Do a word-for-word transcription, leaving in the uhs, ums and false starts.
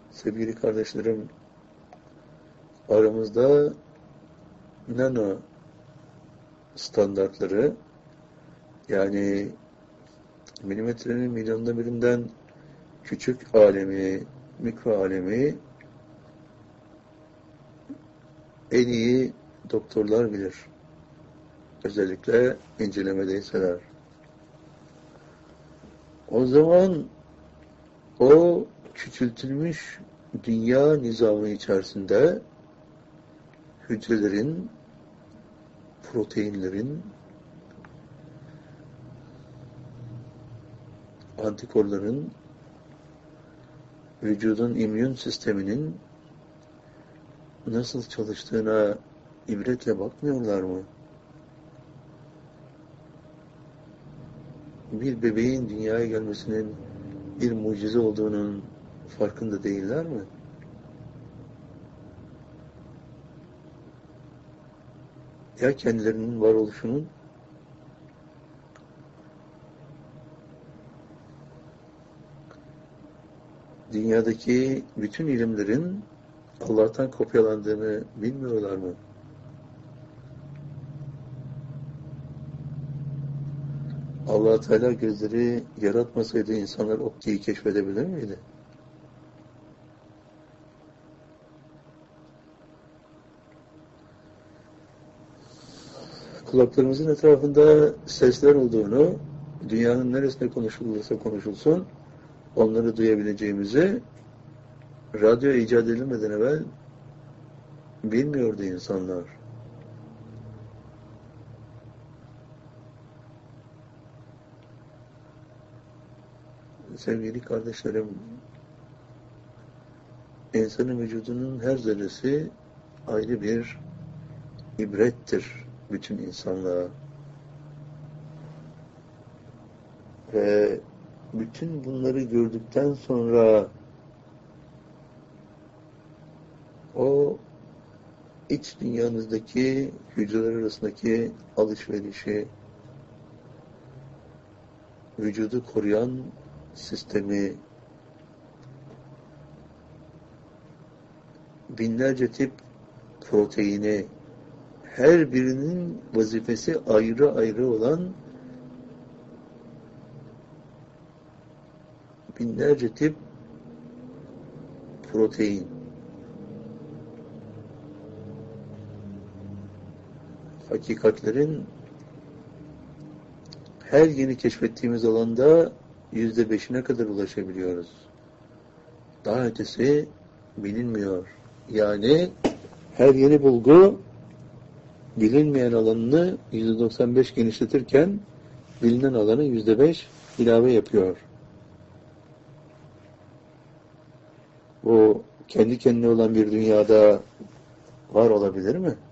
Sevgili kardeşlerim, aramızda nano standartları, yani milimetrenin milyonda birinden küçük alemi, mikro alemi en iyi doktorlar bilir. Özellikle incelemedeyseler. O zaman o küçültülmüş dünya nizamı içerisinde hücrelerin, proteinlerin, antikorların, vücudun immün sisteminin nasıl çalıştığına ibretle bakmıyorlar mı? Bir bebeğin dünyaya gelmesinin bir mucize olduğunun farkında değiller mi? Ya kendilerinin varoluşunun? Dünyadaki bütün ilimlerin Allah'tan kopyalandığını bilmiyorlar mı? Allah Teala gözleri yaratmasaydı insanlar optiği keşfedebilir miydi? Kulaklarımızın etrafında sesler olduğunu, dünyanın neresinde konuşulursa konuşulsun, onları duyabileceğimizi radyo icat edilmeden evvel bilmiyordu insanlar. Sevgili kardeşlerim, insanın vücudunun her zerresi ayrı bir ibrettir bütün insanlığa. Ve bütün bunları gördükten sonra o iç dünyanızdaki hücreler arasındaki alışverişi, vücudu koruyan sistemi, binlerce tip proteini, her birinin vazifesi ayrı ayrı olan binlerce tip protein. Hakikatlerin her yeni keşfettiğimiz alanda yüzde beşine kadar ulaşabiliyoruz. Daha ötesi bilinmiyor. Yani her yeni bulgu bilinmeyen alanını yüzde doksan beş genişletirken bilinen alanı yüzde beş ilave yapıyor. Bu kendi kendine olan bir dünyada var olabilir mi?